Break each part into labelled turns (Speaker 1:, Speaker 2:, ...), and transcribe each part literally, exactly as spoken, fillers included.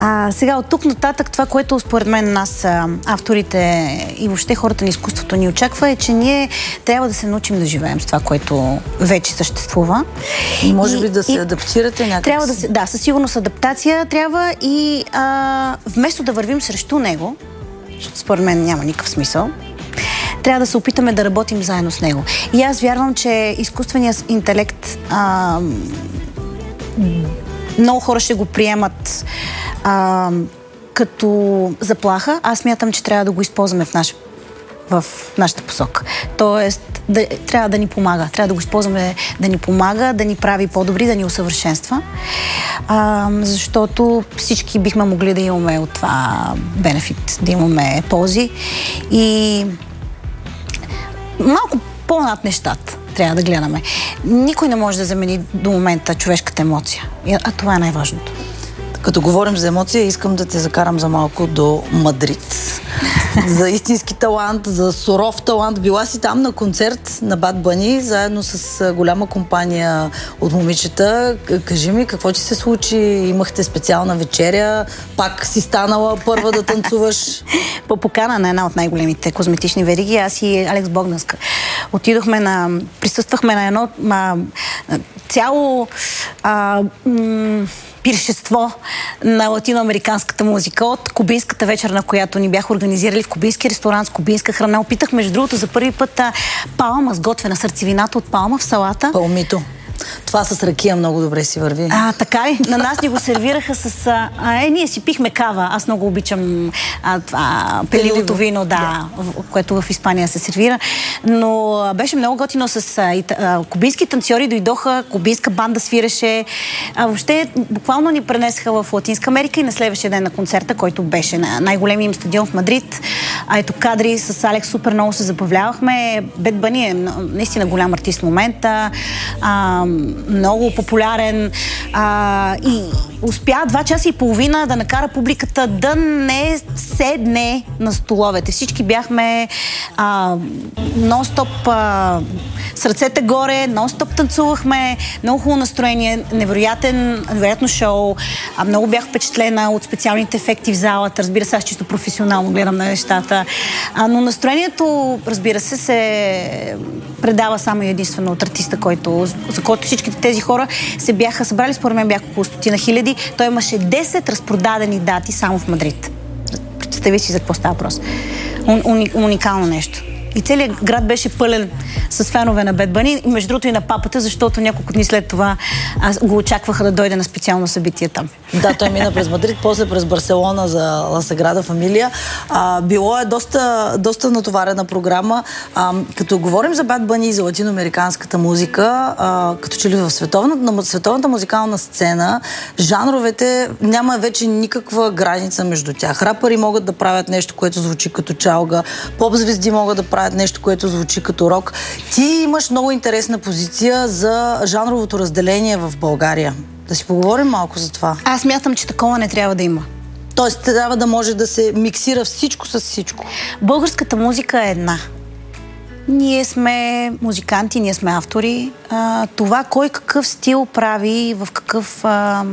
Speaker 1: А сега от тук нататък това, което според мен нас, авторите и въобще хората на изкуството ни очаква, е, че ние трябва да се научим да живеем с това, което вече съществува.
Speaker 2: И може би да се и, адаптирате някак.
Speaker 1: Трябва да се, да, със сигурност адаптация трябва и а, вместо да вървим срещу него, защото според мен няма никакъв смисъл, трябва да се опитаме да работим заедно с него. И аз вярвам, че изкуственият интелект а, много хора ще го приемат а, като заплаха. Аз смятам, че трябва да го използваме в, наш, в нашата посока. Тоест, да, трябва да ни помага. Трябва да го използваме да ни помага, да ни прави по-добри, да ни усъвършенства. А, защото всички бихме могли да имаме от това бенефит, да имаме ползи. И малко по-над нещата трябва да гледаме. Никой не може да замени до момента човешката емоция. А това е най-важното.
Speaker 2: Като говорим за емоция, искам да те закарам за малко до Мадрид. За истински талант, за суров талант. Била си там на концерт на Bad Bunny, заедно с голяма компания от момичета. Кажи ми, какво ти се случи? Имахте специална вечеря? Пак си станала първа да танцуваш?
Speaker 1: По покана на една от най-големите козметични вериги, аз и Алекс Богданска. Отидохме на... Присъствахме на едно ма, цяло... А, м- пиршество на латиноамериканската музика от кубинската вечер, на която ни бяха организирали в кубински ресторант с кубинска храна. Опитах, между другото, за първи път палма, сготвена сърцевината от палма в салата.
Speaker 2: Палмито. Това с ракия много добре си върви.
Speaker 1: А, така ли? На нас ни го сервираха с... А, е, ние си пихме кава. Аз много обичам а, това, пеливото вино, да, в, което в Испания се сервира. Но а, беше много готино с а, и, а, кубински танцори, дойдоха, кубинска банда свиреше. А, въобще, буквално ни пренесаха в Латинска Америка и на следващия ден на концерта, който беше на най-големия им стадион в Мадрид. А ето кадри с Алекс, супер много се забавлявахме. Bad Bunny е наистина голям артист в момента. А, много популярен а, и успя два часа и половина да накара публиката да не седне на столовете. Всички бяхме а, нон-стоп а, с ръцете горе, нон-стоп танцувахме, много хубаво настроение, невероятен, невероятно шоу. А, много бях впечатлена от специалните ефекти в залата. Разбира се, аз чисто професионално гледам на нещата. А, но настроението, разбира се, се предава само и единствено от артиста, който, за който всичките тези хора се бяха събрали. Според мен бяха около стотина хиляди. Той имаше десет разпродадени дати само в Мадрид. Представи си за какво става въпрос. Уни, уникално нещо. И целият град беше пълен с фенове на Bad Bunny, и между другото и на папата, защото няколко дни след това аз го очакваха да дойде на специално събитие там.
Speaker 2: Да, той мина през Мадрид, после през Барселона за Ла Саграда Фамилия. А, било е доста, доста натоварена програма. А, като говорим за Bad Bunny и за латиноамериканската музика, а, като че ли в световната, на световната музикална сцена, жанровете няма вече никаква граница между тях. Рапъри могат да правят нещо, което звучи като чалга, поп-звезди могат да правят нещо, което звучи като рок. Ти имаш много интересна позиция за жанровото разделение в България. Да си поговорим малко за това.
Speaker 1: Аз мятам, че такова не трябва да има.
Speaker 2: Тоест, трябва да може да се миксира всичко с всичко.
Speaker 1: Българската музика е една. Ние сме музиканти, ние сме автори. А, това кой какъв стил прави, в какъв а,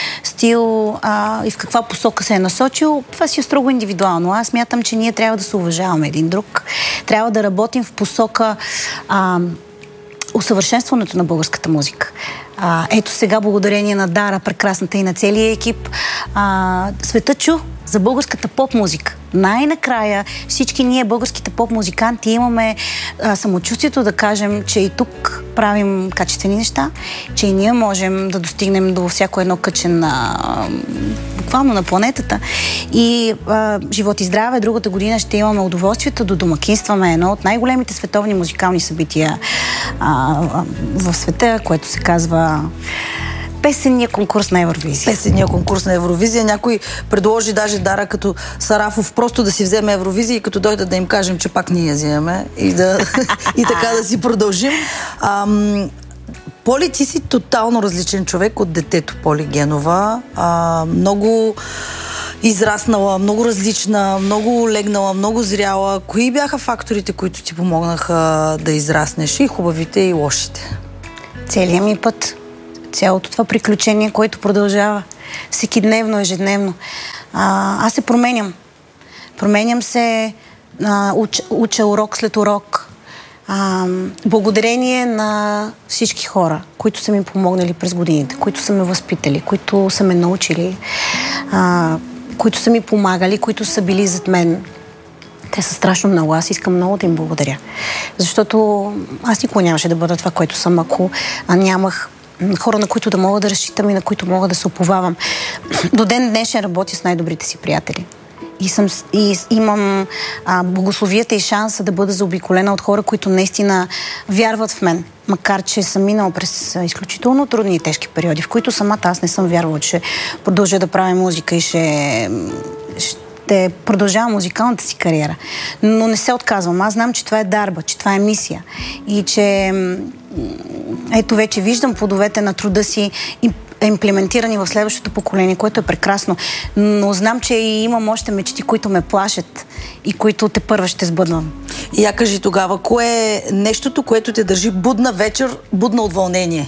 Speaker 1: стил а, и в каква посока се е насочил, това си е строго индивидуално. Аз смятам, че ние трябва да се уважаваме един друг. Трябва да работим в посока а, усъвършенстването на българската музика. А, ето сега, благодарение на Дара, прекрасната и на целия екип, а, света чу за българската поп-музика. Най-накрая всички ние, българските поп-музиканти, имаме а, самочувствието да кажем, че и тук правим качествени неща, че и ние можем да достигнем до всяко едно кътче на, буквално на планетата. И а, живот и здраве, другата година ще имаме удоволствието да домакинстваме едно от най-големите световни музикални събития а, а, в света, което се казва песенния конкурс на Евровизия.
Speaker 2: Песенния конкурс на Евровизия. Някой предложи даже Дара като Сарафов просто да си вземе Евровизия и като дойде да им кажем, че пак ние я вземем и, да, и така да си продължим. Ам, Поли, ти си тотално различен човек от детето Поли Генова. А, много израснала, много различна, много легнала, много зряла. Кои бяха факторите, които ти помогнаха да израснеш? И хубавите, и лошите?
Speaker 1: Целият ми път. Цялото това приключение, което продължава. Всеки дневно, ежедневно. А, аз се променям. Променям се, а, уч, уча урок след урок. А, благодарение на всички хора, които са ми помогнали през годините, които са ме възпитали, които са ме научили, а, които са ми помагали, които са били зад мен. Те са страшно много. Аз искам много да им благодаря. Защото аз никога нямаше да бъда това, което съм, ако нямах хора, на които да мога да разчитам и на които мога да се уповавам. До ден днешен работя с най-добрите си приятели. И, съм, и имам а, благословията и шанса да бъда заобиколена от хора, които наистина вярват в мен. Макар че съм минала през изключително трудни и тежки периоди, в които самата аз не съм вярвала, че ще продължа да правя музика и ще... ще продължавам музикалната си кариера. Но не се отказвам. Аз знам, че това е дарба, че това е мисия. И че ето вече виждам плодовете на труда си и имплементирани в следващото поколение, което е прекрасно. Но знам, че и имам още мечти, които ме плашат и които тепърва ще сбъдвам.
Speaker 2: И я кажи тогава, кое е нещото, което те държи будна вечер, будна от вълнение?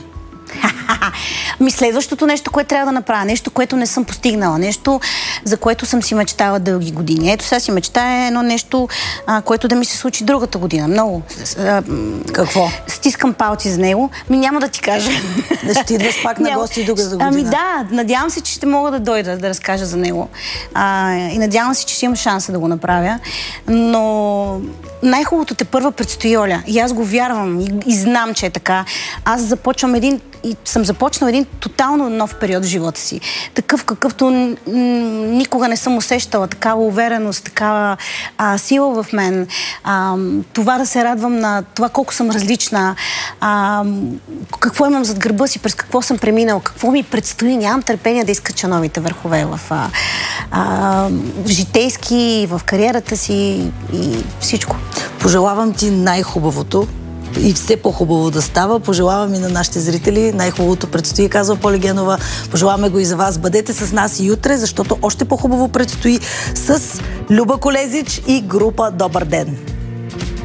Speaker 1: Ми следващото нещо, което трябва да направя, нещо, което не съм постигнала, нещо, за което съм си мечтала дълги години. Ето сега си мечтая едно нещо, а, което да ми се случи другата година. Много. А,
Speaker 2: Какво?
Speaker 1: Стискам палци за него. Ми няма да ти кажа.
Speaker 2: Да ще идваш пак на гости другата година.
Speaker 1: Ами да, надявам се, че ще мога да дойда да разкажа за него. А, и надявам се, че ще имам шанса да го направя. Но най-хубавото те първа предстои, Оля. И аз го вярвам и, и знам, че е така. Аз започвам един и съм започнала един тотално нов период в живота си. Такъв, какъвто никога не съм усещала. Такава увереност, такава а, сила в мен. А, това да се радвам на това колко съм различна. А, какво имам зад гърба си, през какво съм преминала, какво ми предстои. Нямам търпение да изкача новите върхове в, а, а, в житейски, в кариерата си и всичко.
Speaker 2: Пожелавам ти най-хубавото и все по-хубаво да става. Пожелавам и на нашите зрители. Най-хубавото предстои, казва Поли Генова. Пожелаваме го и за вас. Бъдете с нас и утре, защото още по-хубаво предстои с Люба Колезич и група Добър ден!